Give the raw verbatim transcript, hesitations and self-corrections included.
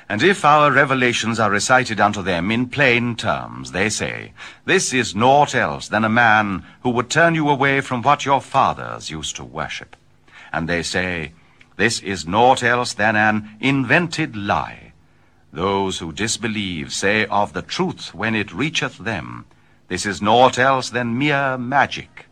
And if our revelations are recited unto them in plain terms, they say, This is naught else than a man who would turn you away from what your fathers used to worship. And they say, This is naught else than an invented lie. Those who disbelieve say of the truth when it reacheth them, This is naught else than mere magic.